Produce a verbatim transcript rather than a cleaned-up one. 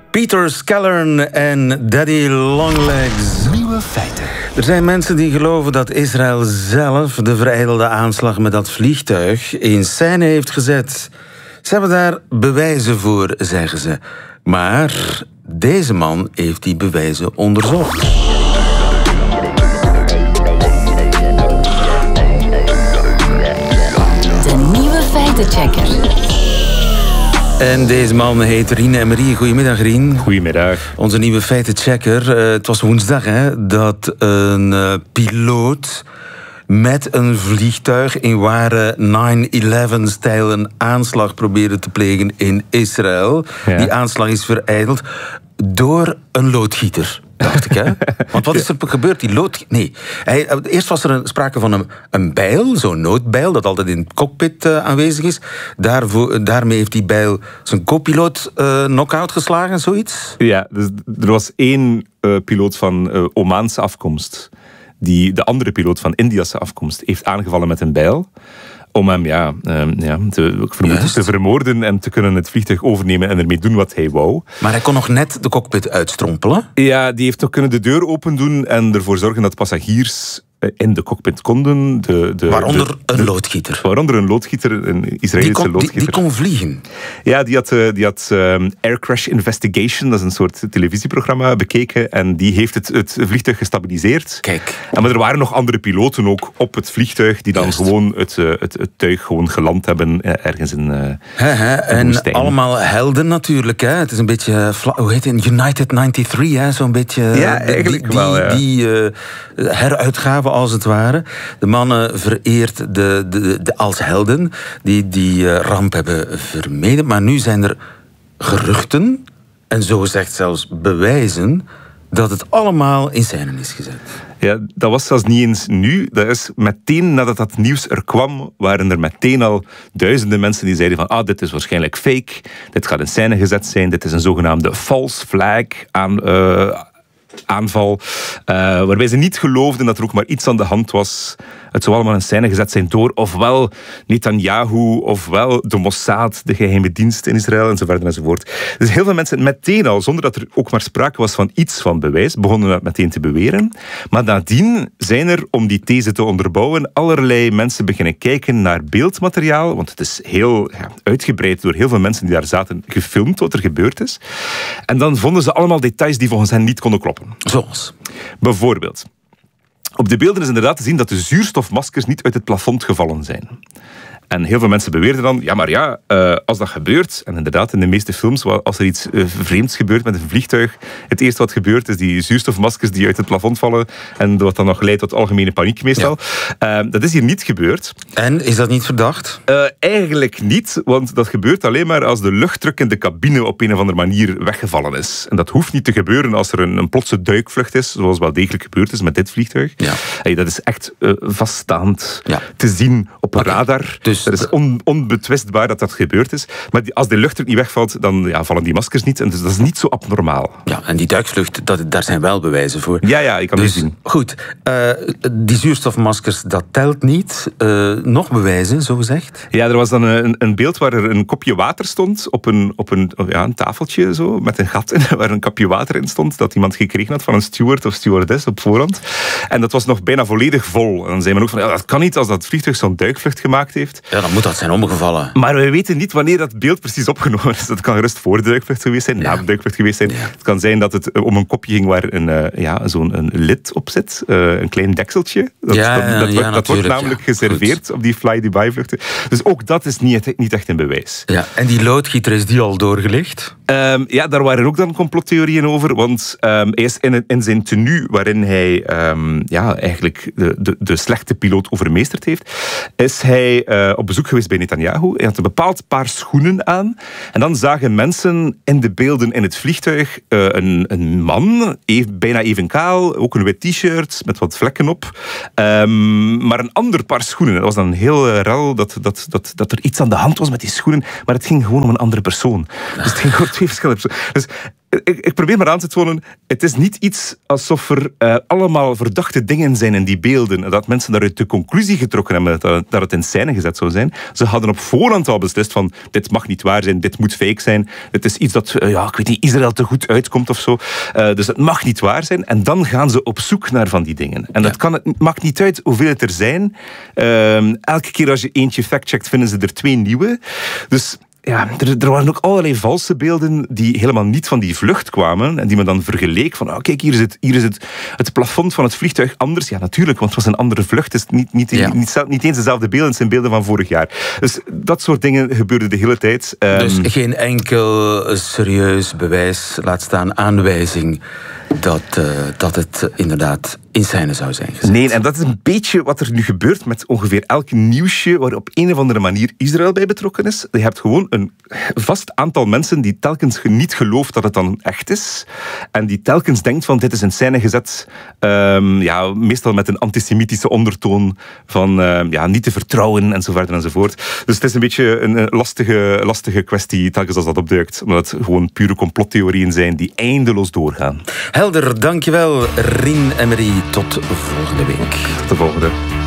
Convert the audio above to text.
Peter Skellern en Daddy Longlegs. Nieuwe feiten. Er zijn mensen die geloven dat Israël zelf de verijdelde aanslag met dat vliegtuig in scène heeft gezet. Ze hebben daar bewijzen voor, zeggen ze. Maar deze man heeft die bewijzen onderzocht. De nieuwe feitenchecker. En deze man heet Rien Emery. Goedemiddag, Rien. Goedemiddag. Onze nieuwe feitenchecker. Uh, het was woensdag hè, dat een uh, piloot met een vliegtuig in ware nine eleven-stijl een aanslag probeerde te plegen in Israël. Ja. Die aanslag is verijdeld door een loodgieter. Dacht ik, hè? Want wat is er gebeurd? Die lood... Nee. Hij, eerst was er een, sprake van een, een bijl, zo'n noodbijl, dat altijd in het cockpit uh, aanwezig is. Daarvoor, daarmee heeft die bijl zijn co-piloot uh, knock-out geslagen, zoiets? Ja, dus er was één uh, piloot van uh, Omaanse afkomst die de andere piloot van Indiase afkomst heeft aangevallen met een bijl. Om hem ja, um, ja, te, vermoed, te vermoorden en te kunnen het vliegtuig overnemen en ermee doen wat hij wou. Maar hij kon nog net de cockpit uitstrompelen? Ja, die heeft nog kunnen de deur open doen en ervoor zorgen dat passagiers in de cockpit konden. De, de, waaronder de, een de, loodgieter. Waaronder een loodgieter, een Israëlische die kon, loodgieter. Die, die kon vliegen? Ja, die had, die had um, Air Crash Investigation, dat is een soort televisieprogramma, bekeken. En die heeft het, het vliegtuig gestabiliseerd. Kijk. En, maar er waren nog andere piloten ook op het vliegtuig die dan Juist. gewoon het, het, het tuig gewoon geland hebben ergens in uh, he, he, En woestijn. Allemaal helden natuurlijk. Hè? Het is een beetje, hoe heet het, United drieënnegentig, hè? Zo'n beetje... Ja, eigenlijk die, wel, ja. Die uh, heruitgave als het ware. De mannen vereerd de, de, de, als helden die die uh, ramp hebben vermeden. Maar nu zijn er geruchten, en zo gezegd zelfs bewijzen, dat het allemaal in scène is gezet. Ja, dat was zelfs niet eens nu. Dat is meteen nadat dat nieuws er kwam, waren er meteen al duizenden mensen die zeiden van ah, dit is waarschijnlijk fake, dit gaat in scène gezet zijn, dit is een zogenaamde false flag aan... Uh, aanval, uh, waarbij ze niet geloofden dat er ook maar iets aan de hand was. Het zou allemaal in scène gezet zijn door ofwel Netanyahu, ofwel de Mossad, de geheime dienst in Israël, enzovoort enzovoort. Dus heel veel mensen meteen al, zonder dat er ook maar sprake was van iets van bewijs, begonnen dat meteen te beweren. Maar nadien zijn er, om die these te onderbouwen, allerlei mensen beginnen kijken naar beeldmateriaal, want het is heel ja, uitgebreid door heel veel mensen die daar zaten, gefilmd wat er gebeurd is. En dan vonden ze allemaal details die volgens hen niet konden kloppen. Zoals? Bijvoorbeeld, op de beelden is inderdaad te zien dat de zuurstofmaskers niet uit het plafond gevallen zijn. En heel veel mensen beweerden dan, ja maar ja, uh, als dat gebeurt, en inderdaad in de meeste films, als er iets uh, vreemds gebeurt met een vliegtuig, het eerste wat gebeurt is die zuurstofmaskers die uit het plafond vallen en wat dan nog leidt tot algemene paniek meestal. Ja. Uh, dat is hier niet gebeurd. En, is dat niet verdacht? Uh, eigenlijk niet, want dat gebeurt alleen maar als de luchtdruk in de cabine op een of andere manier weggevallen is. En dat hoeft niet te gebeuren als er een, een plotse duikvlucht is, zoals wel degelijk gebeurd is met dit vliegtuig. Ja. Hey, dat is echt uh, vaststaand ja. te zien op een okay. radar. Dus Het is on, onbetwistbaar dat dat gebeurd is. Maar die, als de luchtdruk niet wegvalt, dan ja, vallen die maskers niet. En dus dat is niet zo abnormaal. Ja, en die duikvlucht, dat, daar zijn wel bewijzen voor. Ja, ja, ik kan dus, die zien. Goed, uh, die zuurstofmaskers, dat telt niet. Uh, nog bewijzen, zo gezegd? Ja, er was dan een, een beeld waar er een kopje water stond op een, op een, ja, een tafeltje zo, met een gat in, waar een kapje water in stond, dat iemand gekregen had van een steward of stewardess op voorhand. En dat was nog bijna volledig vol. En dan zei men ook van, ja, dat kan niet als dat vliegtuig zo'n duikvlucht gemaakt heeft. Ja, dan moet dat zijn omgevallen. Maar we weten niet wanneer dat beeld precies opgenomen is. Dat kan gerust voor de duikvlucht geweest zijn, ja. na de duikvlucht geweest zijn. Ja. Het kan zijn dat het om een kopje ging waar een, uh, ja, zo'n een lid op zit. Uh, een klein dekseltje. Dat, ja, dat, dat, ja, wordt, dat wordt namelijk ja. geserveerd Goed. op die fly-Dubai-vluchten. Dus ook dat is niet, niet echt een bewijs. Ja. En die loodgieter, is die al doorgelicht? Um, ja, daar waren ook dan complottheorieën over. Want um, hij is in, in zijn tenue, waarin hij um, ja, eigenlijk de, de, de slechte piloot overmeesterd heeft, is hij uh, op bezoek geweest bij Netanyahu. Hij had een bepaald paar schoenen aan. En dan zagen mensen in de beelden in het vliegtuig uh, een, een man, even, bijna even kaal, ook een wit t-shirt met wat vlekken op. Um, maar een ander paar schoenen. Dat was dan heel uh, rel dat, dat, dat, dat er iets aan de hand was met die schoenen. Maar het ging gewoon om een andere persoon. Dus het ging gewoon twee verschillende personen. Dus ik, ik probeer maar aan te tonen, het is niet iets alsof er uh, allemaal verdachte dingen zijn in die beelden. Dat mensen daaruit de conclusie getrokken hebben dat, dat het in scène gezet zou zijn. Ze hadden op voorhand al beslist van, dit mag niet waar zijn, dit moet fake zijn. Het is iets dat, uh, ja, ik weet niet, Israël te goed uitkomt of zo. Uh, dus het mag niet waar zijn. En dan gaan ze op zoek naar van die dingen. En dat kan, het maakt niet uit hoeveel het er zijn. Uh, elke keer als je eentje factcheckt, vinden ze er twee nieuwe. Dus... Ja, er, er waren ook allerlei valse beelden die helemaal niet van die vlucht kwamen en die men dan vergeleek van, oh, kijk, hier is, het, hier is het, het plafond van het vliegtuig anders. Ja, natuurlijk, want het was een andere vlucht. Het is niet, niet, ja. niet, niet eens dezelfde beelden, het zijn beelden van vorig jaar. Dus dat soort dingen gebeurden de hele tijd. Dus um, geen enkel serieus bewijs, laat staan aanwijzing, dat, uh, dat het inderdaad in scène zou zijn gezet. Nee, en dat is een beetje wat er nu gebeurt met ongeveer elk nieuwsje waar op een of andere manier Israël bij betrokken is. Je hebt gewoon een vast aantal mensen die telkens niet gelooft dat het dan echt is. En die telkens denkt van, dit is in scène gezet. Um, ja, meestal met een antisemitische ondertoon van uh, ja, niet te vertrouwen en zo verder enzovoort. Dus het is een beetje een lastige, lastige kwestie telkens als dat opduikt. Omdat het gewoon pure complottheorieën zijn die eindeloos doorgaan. Helder, dankjewel Rien Emery. Tot volgende week. Tot de volgende.